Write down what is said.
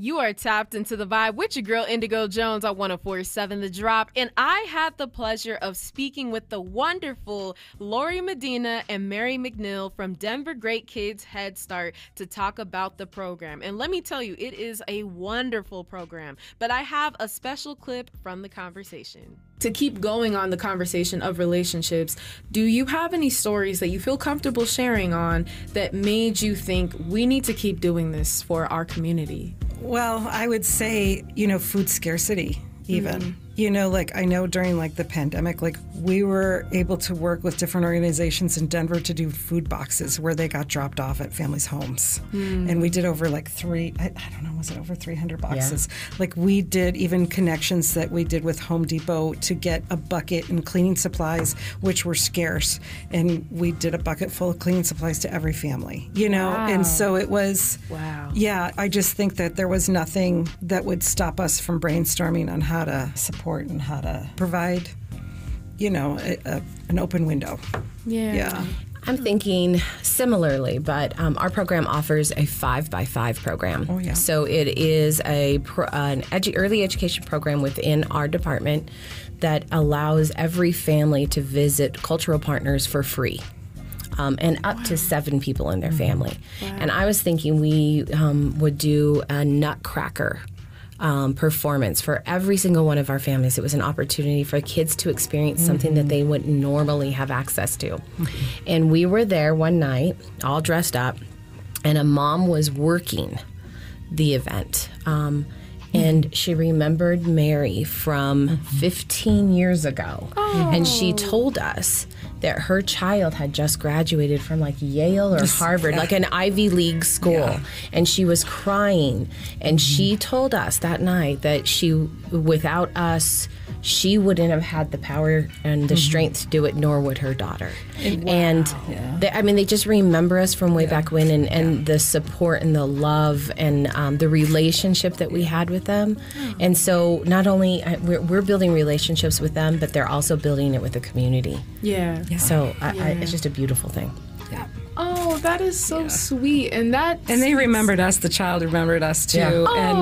You are tapped into the vibe with your girl Indigo Jones on 104.7 The Drop, and I had the pleasure of speaking with the wonderful Lori Medina and Mary McNeil from Denver Great Kids Head Start to talk about the program. And let me tell you, it is a wonderful program, but I have a special clip from the conversation. To keep going on the conversation of relationships, do you have any stories that you feel comfortable sharing on that made you think we need to keep doing this for our community? Well, I would say, food scarcity even. Mm-hmm. I know during the pandemic, we were able to work with different organizations in Denver to do food boxes where they got dropped off at families' homes. And we did over was it over 300 boxes? Yeah. We did even connections that we did with Home Depot to get a bucket and cleaning supplies, which were scarce. And we did a bucket full of cleaning supplies to every family, Wow. And so it was, wow. Yeah, I just think that there was nothing that would stop us from brainstorming on how to support and how to provide, an open window. Yeah. I'm thinking similarly, but our program offers a 5x5 program. Oh, yeah. So it is an early education program within our department that allows every family to visit cultural partners for free. And up to 7 people in their family. Wow. And I was thinking we would do a Nutcracker performance for every single one of our families. It was an opportunity for kids to experience something that they wouldn't normally have access to. And we were there one night, all dressed up, and a mom was working the event. And she remembered Mary from 15 years ago. Oh. And she told us that her child had just graduated from Yale or Harvard, an Ivy League school. Yeah. And she was crying. And she told us that night that without us, she wouldn't have had the power and the strength to do it, nor would her daughter. Wow. And they just remember us from way back when, and the support and the love and the relationship that we had with them. Oh. And so not only we're building relationships with them, but they're also building it with the community. Yeah. So it's just a beautiful thing. Yeah. Oh, that is so sweet. And they remembered us. The child remembered us too. Yeah. Oh. And